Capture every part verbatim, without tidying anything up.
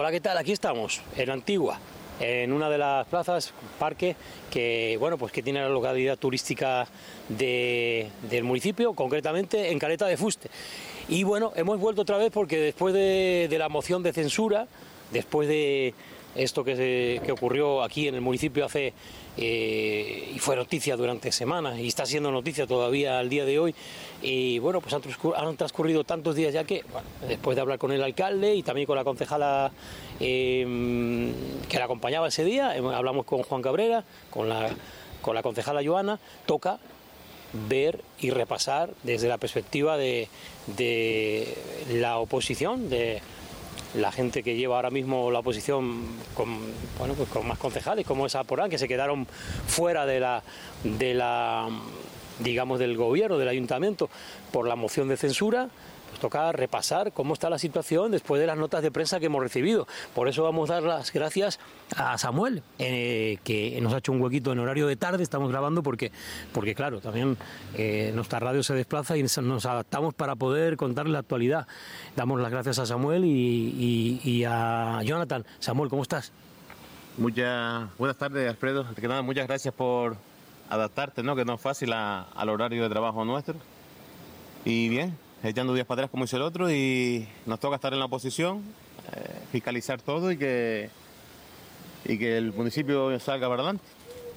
Hola, ¿qué tal? Aquí estamos, en Antigua, en una de las plazas, parque, que bueno, pues que tiene la localidad turística de, del municipio, concretamente en Caleta de Fuste. Y bueno, hemos vuelto otra vez porque después de, de la moción de censura, después de esto que, se, que ocurrió aquí en el municipio hace, eh, y fue noticia durante semanas, y está siendo noticia todavía al día de hoy, y bueno, pues han transcurrido, han transcurrido tantos días ya que, bueno, después de hablar con el alcalde y también con la concejala eh, que la acompañaba ese día, hablamos con Juan Cabrera, con la, con la concejala Joana, toca ver y repasar desde la perspectiva de, de la oposición, de la gente que lleva ahora mismo la oposición con, bueno, pues con más concejales, como esa Porán, que se quedaron fuera de la, de la, digamos, del gobierno, del ayuntamiento, por la moción de censura. Pues toca repasar cómo está la situación después de las notas de prensa que hemos recibido. Por eso vamos a dar las gracias a Samuel, eh, que nos ha hecho un huequito en horario de tarde, estamos grabando porque, porque claro, también eh, nuestra radio se desplaza y nos adaptamos para poder contar la actualidad. Damos las gracias a Samuel y, y, y a Jonathan. Samuel, ¿cómo estás? Muchas buenas tardes, Alfredo. Antes que nada, muchas gracias por adaptarte, ¿no? Que no es fácil a, al horario de trabajo nuestro. Y bien, echando días para atrás como hizo el otro, y nos toca estar en la oposición, eh, fiscalizar todo y que, y que el municipio salga para adelante.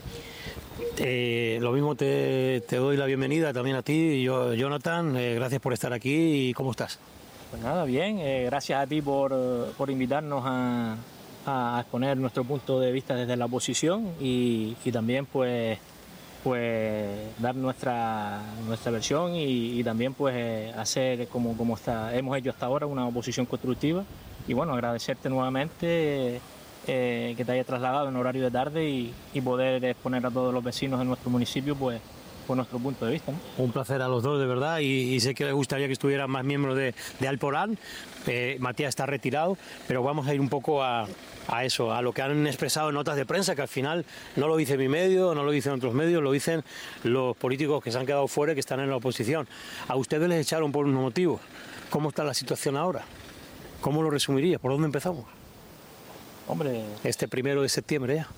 Eh, lo mismo te, te doy la bienvenida también a ti, yo, Jonathan, eh, gracias por estar aquí. ¿Y cómo estás? Pues nada, bien, eh, gracias a ti por, por invitarnos a, a exponer nuestro punto de vista desde la oposición y, y también pues pues dar nuestra nuestra versión y, y también pues hacer como, como está, hemos hecho hasta ahora una oposición constructiva. Y bueno, agradecerte nuevamente eh, que te hayas trasladado en horario de tarde y, y poder exponer a todos los vecinos de nuestro municipio pues por nuestro punto de vista, ¿no? Un placer a los dos, de verdad, y, y sé que les gustaría que estuvieran más miembros de, de Alporán. eh, Matías está retirado, pero vamos a ir un poco a, a eso, a lo que han expresado en notas de prensa, que al final no lo dice mi medio, no lo dicen otros medios, lo dicen los políticos que se han quedado fuera y que están en la oposición. A ustedes les echaron por unos motivos. ¿Cómo está la situación ahora? ¿Cómo lo resumirías? ¿Por dónde empezamos? Hombre, Este primero de septiembre ya.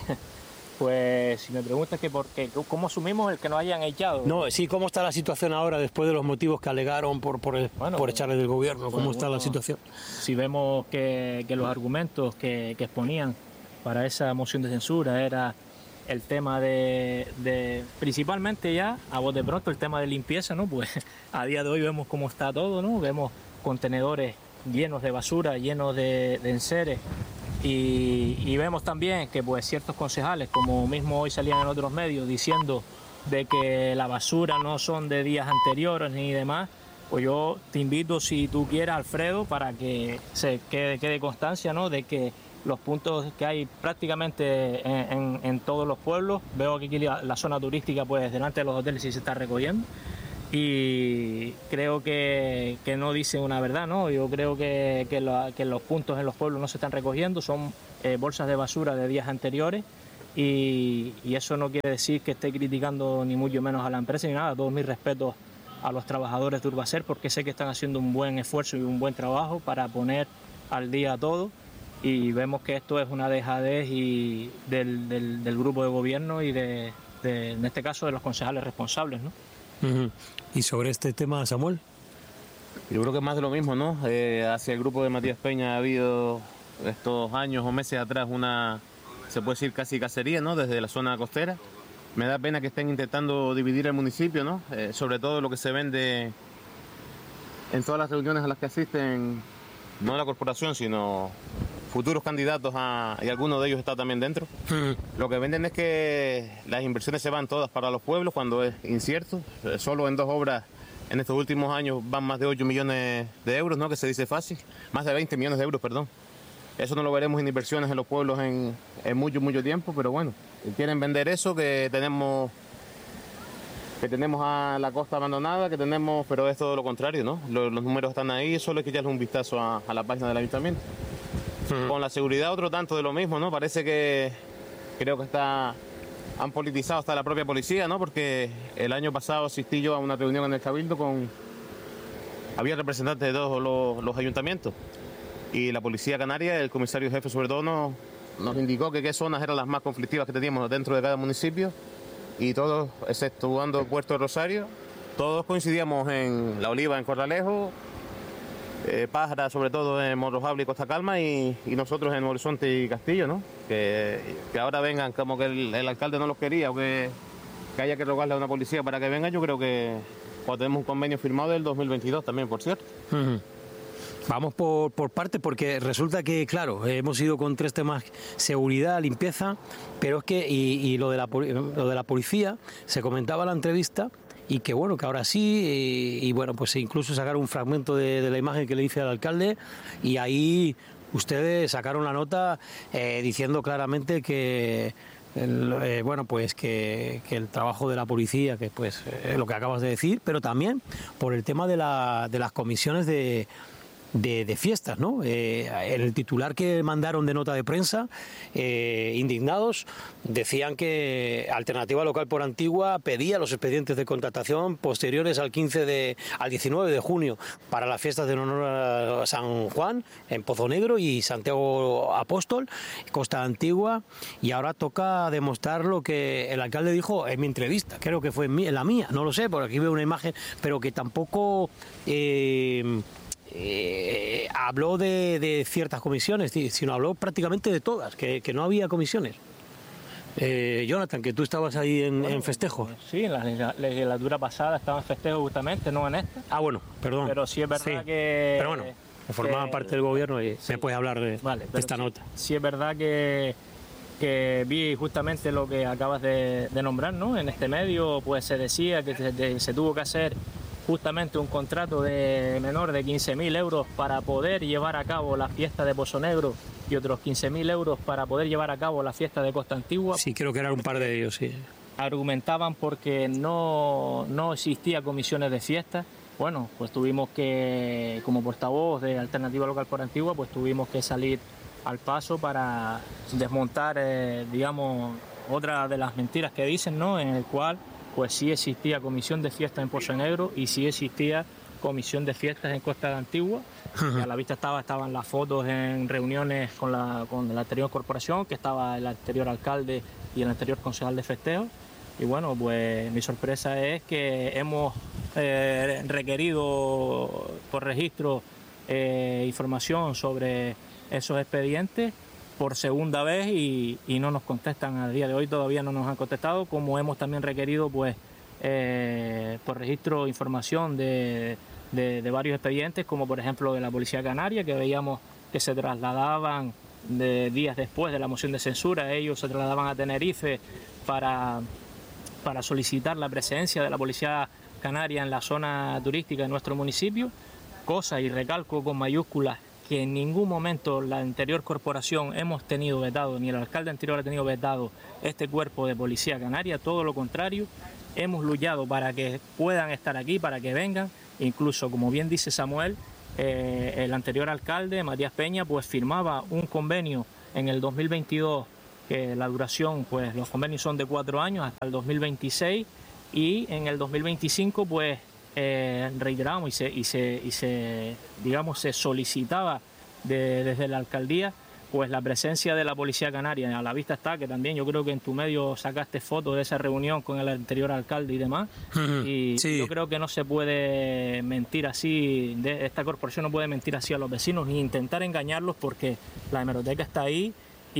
Pues si me preguntas que por qué, ¿cómo asumimos el que nos hayan echado? No, sí, ¿cómo está la situación ahora después de los motivos que alegaron por, por, el, bueno, por echarle del gobierno? ¿Cómo bueno, está la situación? Si vemos que, que los argumentos que, que exponían para esa moción de censura era el tema de, de, principalmente ya, a voz de pronto, el tema de limpieza, ¿no? Pues a día de hoy vemos cómo está todo, ¿no? Vemos contenedores llenos de basura, llenos de, de enseres. Y, y vemos también que pues ciertos concejales, como mismo hoy salían en otros medios diciendo de que la basura no son de días anteriores ni demás, pues yo te invito, si tú quieres, Alfredo, para que se quede, quede constancia, ¿no? De que los puntos que hay prácticamente en, en, en todos los pueblos, veo que aquí la, la zona turística, pues delante de los hoteles sí se está recogiendo. Y creo que, que no dicen una verdad, ¿no? Yo creo que, que, la, que los puntos en los pueblos no se están recogiendo, son eh, bolsas de basura de días anteriores y, y eso no quiere decir que esté criticando ni mucho menos a la empresa ni nada. Todos mis respetos a los trabajadores de Urbacer porque sé que están haciendo un buen esfuerzo y un buen trabajo para poner al día todo, y vemos que esto es una dejadez y del, del, del grupo de gobierno y de, de, en este caso, de los concejales responsables, ¿no? Uh-huh. ¿Y sobre este tema, Samuel? Yo creo que más de lo mismo, ¿no? Eh, hacia el grupo de Matías Peña ha habido estos años o meses atrás una, se puede decir casi cacería, ¿no? Desde la zona costera. Me da pena que estén intentando dividir el municipio, ¿no? Eh, sobre todo lo que se vende en todas las reuniones a las que asisten, no la corporación, sino futuros candidatos a, y alguno de ellos está también dentro. Uh-huh. Lo que venden es que las inversiones se van todas para los pueblos cuando es incierto. Solo en dos obras en estos últimos años van más de ocho millones de euros, ¿no? Que se dice fácil. Más de veinte millones de euros, perdón. Eso no lo veremos en inversiones en los pueblos en, en mucho, mucho tiempo, pero bueno, quieren vender eso, que tenemos que tenemos a la costa abandonada, que tenemos, pero es todo lo contrario, ¿no? Los, los números están ahí, solo hay que echarle un vistazo a, a la página del ayuntamiento. Uh-huh. Con la seguridad otro tanto de lo mismo, ¿no? Parece que creo que está han politizado hasta la propia policía, ¿no? Porque el año pasado asistí yo a una reunión en el Cabildo con había representantes de todos los, los ayuntamientos y la Policía Canaria, el comisario jefe sobre todo, nos, nos indicó que qué zonas eran las más conflictivas que teníamos dentro de cada municipio, y todos, exceptuando Puerto de Rosario, todos coincidíamos en La Oliva, en Corralejo, eh, Pájara sobre todo en Morrojable y Costa Calma, y, y nosotros en Horizonte y Castillo, ¿no? Que, que ahora vengan, como que el, el alcalde no los quería, o que, que haya que rogarle a una policía para que venga. Yo creo que pues, tenemos un convenio firmado del dos mil veintidós también, por cierto. Uh-huh. Vamos por, por partes, porque resulta que, claro, hemos ido con tres temas: seguridad, limpieza, pero es que, y, y lo, de la, lo de la policía, se comentaba en la entrevista, y que bueno, que ahora sí, y, y bueno, pues incluso sacaron un fragmento de, de la imagen que le hice al alcalde, y ahí ustedes sacaron la nota eh, diciendo claramente que el, eh, bueno, pues que, que el trabajo de la policía, que pues eh, lo que acabas de decir, pero también por el tema de, la, de las comisiones de De, de fiestas, ¿no? Eh, en el titular que mandaron de nota de prensa, eh, indignados, decían que Alternativa Local por Antigua pedía los expedientes de contratación posteriores al quince de, al diecinueve de junio para las fiestas de honor a San Juan en Pozo Negro y Santiago Apóstol, Costa Antigua, y ahora toca demostrar lo que el alcalde dijo en mi entrevista, creo que fue en, mi, en la mía, no lo sé, por aquí veo una imagen, pero que tampoco eh, Eh, habló de, de ciertas comisiones, sino habló prácticamente de todas, que, que no había comisiones. Eh, Jonathan, que tú estabas ahí en, bueno, en festejo. Sí, en la legislatura pasada estaba en festejo justamente, no en esta. Ah, bueno, perdón. Pero sí es verdad sí. que... Pero bueno, formaban parte del gobierno y sí. me puedes hablar de, vale, de esta sí, nota. Sí es verdad que, que vi justamente lo que acabas de, de nombrar, ¿no? En este medio pues se decía que se, se tuvo que hacer justamente un contrato de menor de quince mil euros para poder llevar a cabo la fiesta de Pozo Negro y otros quince mil euros para poder llevar a cabo la fiesta de Costa Antigua. Sí, creo que eran un par de ellos, sí. Argumentaban porque no, no existía comisiones de fiesta. Bueno, pues tuvimos que, como portavoz de Alternativa Local por Antigua, pues tuvimos que salir al paso para desmontar, eh, digamos, otra de las mentiras que dicen, ¿no? En el cual pues sí existía comisión de fiestas en Pozo Negro y sí existía comisión de fiestas en Costa de Antigua. Y a la vista estaba, estaban las fotos en reuniones con la, con la anterior corporación, que estaba el anterior alcalde y el anterior concejal de festejo. Y bueno, pues mi sorpresa es que hemos eh, requerido por registro eh, información sobre esos expedientes por segunda vez y, y no nos contestan a día de hoy, todavía no nos han contestado, como hemos también requerido pues eh, por registro información de, de, de varios expedientes, como por ejemplo de la Policía Canaria, que veíamos que se trasladaban de días después de la moción de censura, ellos se trasladaban a Tenerife para, para solicitar la presencia de la Policía Canaria en la zona turística de nuestro municipio, cosa, y recalco con mayúsculas, que en ningún momento la anterior corporación hemos tenido vetado, ni el alcalde anterior ha tenido vetado este cuerpo de Policía Canaria, todo lo contrario, hemos luchado para que puedan estar aquí, para que vengan, incluso como bien dice Samuel, eh, el anterior alcalde, Matías Peña, pues firmaba un convenio en el dos mil veintidós, que la duración, pues los convenios son de cuatro años hasta el dos mil veintiséis, y en el dos mil veinticinco pues Eh, reiteramos y se, y se, y se, digamos, se solicitaba de, desde la alcaldía pues la presencia de la Policía Canaria. A la vista está que también yo creo que en tu medio sacaste fotos de esa reunión con el anterior alcalde y demás, y sí. Yo creo que no se puede mentir así, de, esta corporación no puede mentir así a los vecinos ni intentar engañarlos, porque la hemeroteca está ahí.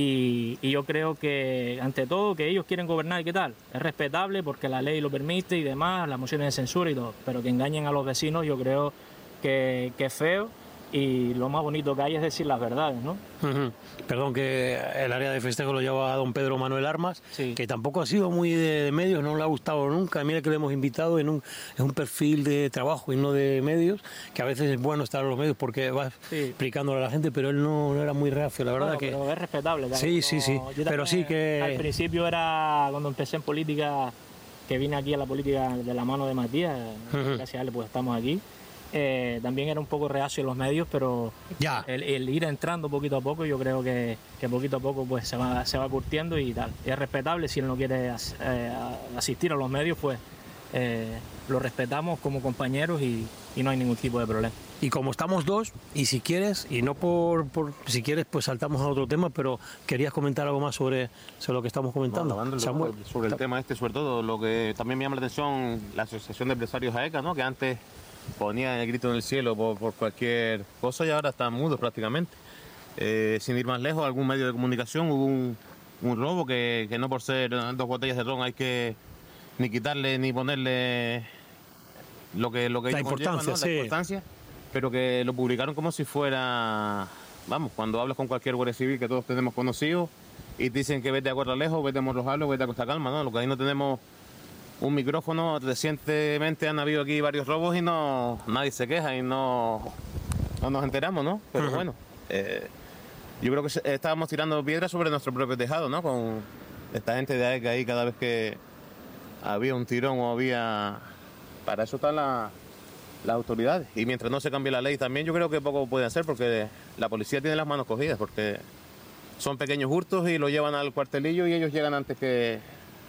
Y, y yo creo que, ante todo, que ellos quieren gobernar, ¿qué tal? Es respetable porque la ley lo permite y demás, las mociones de censura y todo, pero que engañen a los vecinos yo creo que, que es feo, y lo más bonito que hay es decir las verdades, ¿no? Uh-huh. Perdón, que el área de festejo lo lleva a don Pedro Manuel Armas, sí. Que tampoco ha sido muy de, de medios, no le ha gustado nunca. Mira que le hemos invitado en un, en un perfil de trabajo y no de medios, que a veces es bueno estar en los medios porque vas sí. explicándole a la gente, pero él no, no era muy reacio, la verdad. Bueno, que pero es respetable. Sí, no, sí, sí, pero sí que... Al principio era, cuando empecé en política, que vine aquí a la política de la mano de Matías, uh-huh. Gracias a él pues estamos aquí. Eh, también era un poco reacio en los medios, pero ya. El, el ir entrando poquito a poco, yo creo que, que poquito a poco pues se va, se va curtiendo y tal. Y es respetable, si él no quiere as, eh, asistir a los medios, pues eh, lo respetamos como compañeros y, y no hay ningún tipo de problema. Y como estamos dos, y si quieres, y no por, por si quieres, pues saltamos a otro tema, pero querías comentar algo más sobre, sobre lo que estamos comentando. No, Samuel. Sobre el tema este, sobre todo, lo que también me llama la atención, la Asociación de Empresarios AECA, ¿no? Que antes ponía el grito en el cielo por, por cualquier cosa y ahora están mudos prácticamente. Eh, sin ir más lejos, algún medio de comunicación hubo un, un robo que, que no por ser dos botellas de ron hay que ni quitarle ni ponerle lo que, lo que la ello importancia, conlleva, ¿no? sí. La importancia, pero que lo publicaron como si fuera, vamos, cuando hablas con cualquier guardia civil que todos tenemos conocidos y te dicen que vete a Corralejo, vete a Morrojalo, vete a Costa Calma, ¿no? Lo que ahí no tenemos un micrófono. Recientemente han habido aquí varios robos y no nadie se queja y no, no nos enteramos, ¿no? Pero uh-huh. bueno, eh, yo creo que estábamos tirando piedras sobre nuestro propio tejado, ¿no? Con esta gente de AECA ahí cada vez que había un tirón o había... Para eso están la, las autoridades. Y mientras no se cambie la ley también, yo creo que poco pueden hacer, porque la policía tiene las manos cogidas, porque son pequeños hurtos y lo llevan al cuartelillo y ellos llegan antes que...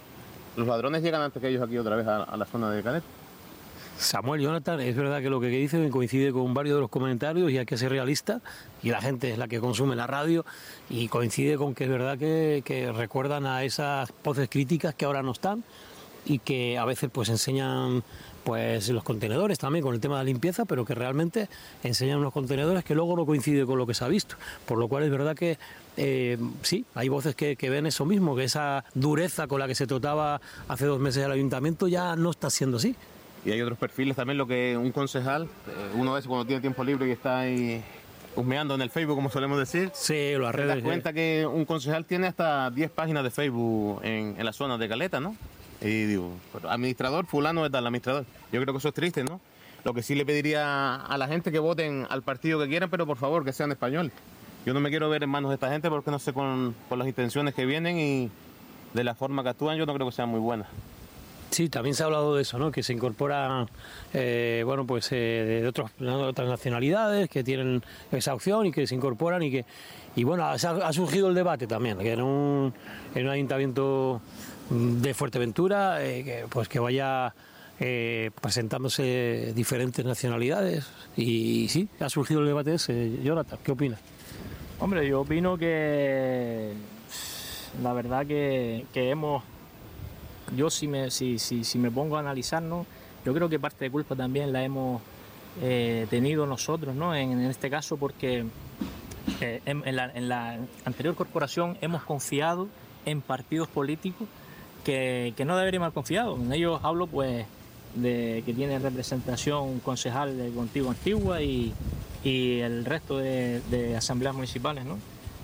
Los ladrones llegan antes que ellos aquí otra vez a, a la zona de Caleta. Samuel, Jonathan, es verdad que lo que dice coincide con varios de los comentarios y hay que ser realista, y la gente es la que consume la radio, y coincide con que es verdad que, que recuerdan a esas voces críticas que ahora no están y que a veces pues enseñan pues los contenedores también con el tema de la limpieza, pero que realmente enseñan unos contenedores que luego no coincide con lo que se ha visto, por lo cual es verdad que eh, sí, hay voces que, que ven eso mismo, que esa dureza con la que se trataba hace dos meses el ayuntamiento ya no está siendo así. Y hay otros perfiles también, lo que un concejal, uno de esos cuando tiene tiempo libre y está ahí husmeando en el Facebook, como solemos decir, sí, las redes, te das cuenta sí. que un concejal tiene hasta diez páginas de Facebook en, en la zona de Caleta, ¿no? Y digo, administrador, fulano de tal, administrador. Yo creo que eso es triste, ¿no? Lo que sí le pediría a la gente que voten al partido que quieran, pero por favor que sean españoles. Yo no me quiero ver en manos de esta gente porque no sé con, con las intenciones que vienen y de la forma que actúan, yo no creo que sean muy buenas. Sí, también se ha hablado de eso, ¿no? Que se incorporan, eh, bueno, pues eh, de otros, de otras nacionalidades que tienen esa opción y que se incorporan y que, y bueno, ha, ha surgido el debate también, que en un, en un ayuntamiento de Fuerteventura, eh, que, pues que vaya eh, presentándose diferentes nacionalidades y, y sí, ha surgido el debate ese. Jonathan, ¿qué opinas? Hombre, yo opino que la verdad que, que hemos... Yo si me, si, si, si me pongo a analizar, ¿no? Yo creo que parte de culpa también la hemos eh, tenido nosotros, ¿no? En, en este caso porque eh, en, en, la, en la anterior corporación hemos confiado en partidos políticos que, que no deberíamos haber confiado. En ellos hablo pues de que tiene representación concejal de Contigo Antigua y, y el resto de, de asambleas municipales, ¿no?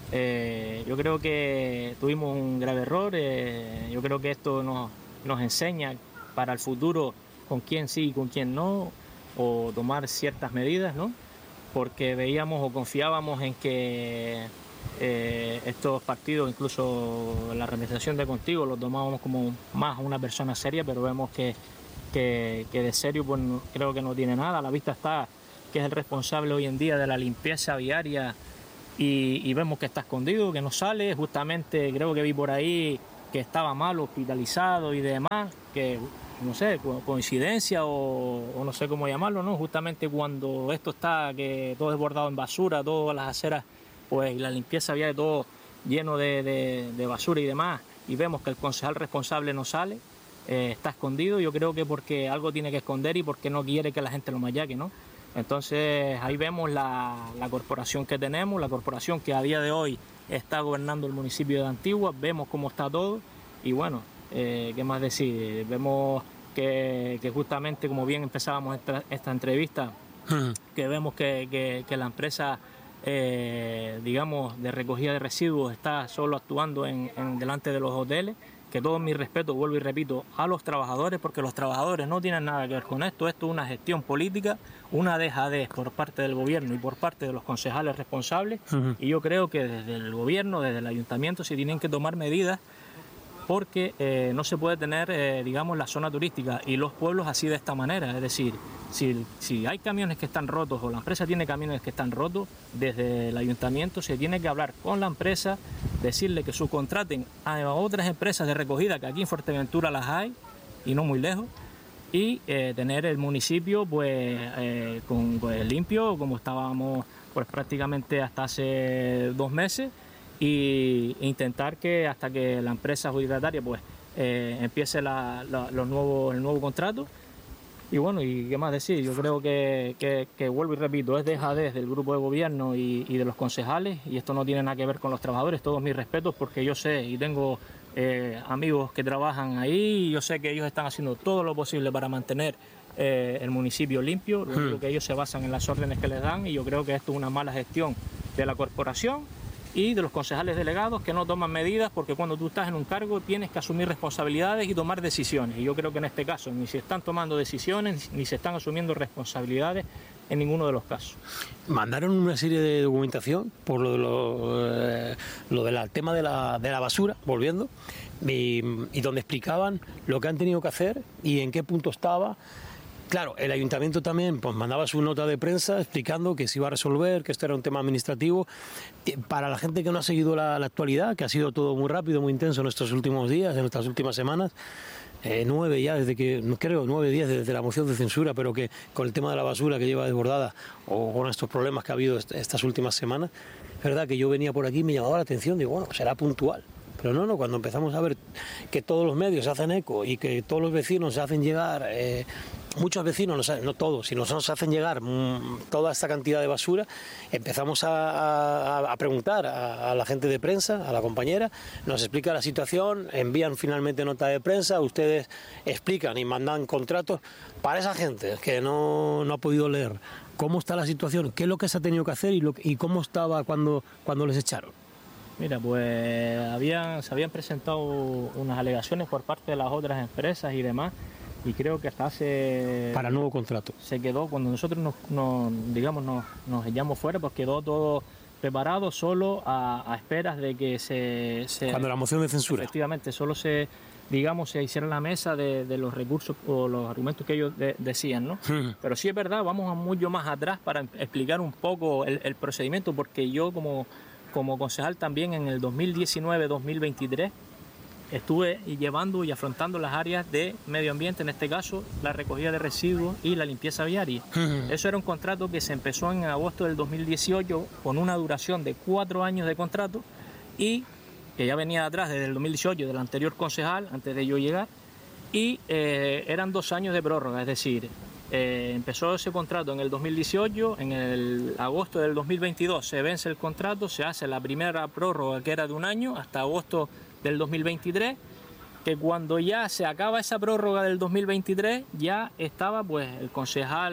Eh, yo creo que tuvimos un grave error, eh, yo creo que esto nos, nos enseña para el futuro con quién sí y con quién no, o tomar ciertas medidas, ¿no? Porque veíamos o confiábamos en que eh, estos partidos, incluso la representación de Contigo, los tomábamos como más una persona seria, pero vemos que, que, que de serio pues, creo que no tiene nada. A la vista está que es el responsable hoy en día de la limpieza viaria. Y, y vemos que está escondido, que no sale. Justamente creo que vi por ahí que estaba mal, hospitalizado y demás, que no sé, coincidencia o, o no sé cómo llamarlo, ¿no? Justamente cuando esto está, que todo desbordado en basura, todas las aceras, pues la limpieza había todo lleno de, de, de basura y demás, y vemos que el concejal responsable no sale, eh, está escondido. Yo creo que porque algo tiene que esconder y porque no quiere que la gente lo mallaque, ¿no? Entonces ahí vemos la, la corporación que tenemos, la corporación que a día de hoy está gobernando el municipio de Antigua, vemos cómo está todo y bueno, eh, ¿qué más decir? Vemos que, que justamente como bien empezábamos esta, esta entrevista, que vemos que, que, que la empresa, eh, digamos, de recogida de residuos está solo actuando en, en delante de los hoteles. Que todo mi respeto, vuelvo y repito, a los trabajadores, porque los trabajadores no tienen nada que ver con esto. Esto es una gestión política, una dejadez por parte del gobierno y por parte de los concejales responsables. Uh-huh. Y yo creo que desde el gobierno, desde el ayuntamiento, se tienen que tomar medidas porque eh, no se puede tener, eh, digamos, la zona turística y los pueblos así de esta manera. Es decir, si, si hay camiones que están rotos o la empresa tiene camiones que están rotos, desde el ayuntamiento se tiene que hablar con la empresa, decirle que subcontraten a otras empresas de recogida, que aquí en Fuerteventura las hay y no muy lejos, y eh, tener el municipio pues, eh, con, pues limpio, como estábamos pues prácticamente hasta hace dos meses, y intentar que hasta que la empresa adjudicataria pues eh, empiece la, la, los nuevos, el nuevo contrato. Y bueno, y qué más decir, yo creo que, que, que vuelvo y repito, es dejadez del grupo de gobierno y, y de los concejales, y esto no tiene nada que ver con los trabajadores. Todos mis respetos, porque yo sé y tengo eh, amigos que trabajan ahí, y yo sé que ellos están haciendo todo lo posible para mantener eh, el municipio limpio. Lo único que ellos se basan en las órdenes que les dan, y yo creo que esto es una mala gestión de la corporación y de los concejales delegados, que no toman medidas, porque cuando tú estás en un cargo tienes que asumir responsabilidades y tomar decisiones. Y yo creo que en este caso ni se están tomando decisiones ni se están asumiendo responsabilidades en ninguno de los casos. Mandaron una serie de documentación por lo, de lo, eh, lo del tema de la, de la basura, volviendo, y, y donde explicaban lo que han tenido que hacer y en qué punto estaba. Claro, el ayuntamiento también pues mandaba su nota de prensa explicando que se iba a resolver, que esto era un tema administrativo. Para la gente que no ha seguido la, la actualidad, que ha sido todo muy rápido, muy intenso en estos últimos días, en estas últimas semanas, eh, nueve ya desde que, creo, nueve días desde la moción de censura, pero que con el tema de la basura que lleva desbordada, o con estos problemas que ha habido est estas últimas semanas, es verdad que yo venía por aquí y me llamaba la atención, digo, bueno, será puntual. Pero no, no, cuando empezamos a ver que todos los medios se hacen eco y que todos los vecinos se hacen llegar, eh, muchos vecinos, no, no todos, sino nos hacen llegar mmm, toda esta cantidad de basura, empezamos a, a, a preguntar a, a la gente de prensa, a la compañera, nos explica la situación, envían finalmente nota de prensa, ustedes explican y mandan contratos para esa gente que no, no ha podido leer cómo está la situación, qué es lo que se ha tenido que hacer y, lo, y cómo estaba cuando, cuando les echaron. Mira, pues habían, se habían presentado unas alegaciones por parte de las otras empresas y demás, y creo que hasta hace... Para el nuevo contrato. Se quedó, cuando nosotros nos, nos digamos, nos, nos echamos fuera, pues quedó todo preparado solo a, a esperas de que se, se... Cuando la moción de censura. Efectivamente, solo se, digamos, se hiciera la mesa de, de los recursos o los argumentos que ellos de, decían, ¿no? Hmm. Pero sí es verdad, vamos a mucho más atrás para explicar un poco el, el procedimiento, porque yo como... Como concejal también en el dos mil diecinueve dos mil veintitrés estuve llevando y afrontando las áreas de medio ambiente, en este caso la recogida de residuos y la limpieza viaria. Uh-huh. Eso era un contrato que se empezó en agosto del dos mil dieciocho con una duración de cuatro años de contrato, y que ya venía de atrás desde el dos mil dieciocho del anterior concejal, antes de yo llegar, y eh, eran dos años de prórroga, es decir, Eh, empezó ese contrato en el dos mil dieciocho, en el agosto del dos mil veintidós se vence el contrato, se hace la primera prórroga, que era de un año, hasta agosto del dos mil veintitrés, que cuando ya se acaba esa prórroga del dos mil veintitrés, ya estaba pues el concejal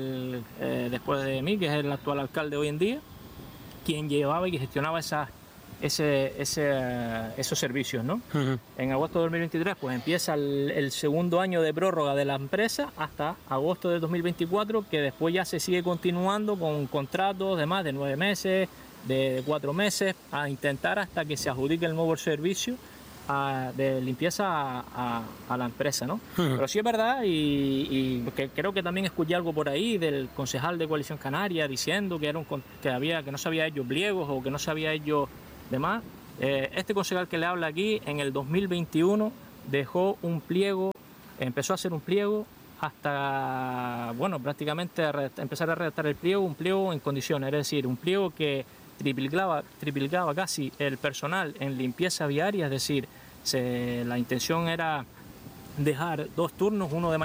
eh, después de mí, que es el actual alcalde hoy en día, quien llevaba y gestionaba esas Ese, ese, esos servicios, ¿no? Uh-huh. En agosto de dos mil veintitrés pues empieza el, el segundo año de prórroga de la empresa hasta agosto de dos mil veinticuatro, que después ya se sigue continuando con contratos de más de nueve meses, de cuatro meses, a intentar hasta que se adjudique el nuevo servicio a, de limpieza a, a, a la empresa, ¿no? Uh-huh. Pero sí es verdad, y, y que creo que también escuché algo por ahí del concejal de Coalición Canaria diciendo que, era un, que, había, que no se había hecho pliegos o que no se había hecho demás. Eh, este concejal que le habla aquí en el dos mil veintiuno dejó un pliego, empezó a hacer un pliego hasta, bueno, prácticamente a empezar a redactar el pliego, un pliego en condiciones, es decir, un pliego que triplicaba, triplicaba casi el personal en limpieza viaria, es decir, se, la intención era dejar dos turnos, uno de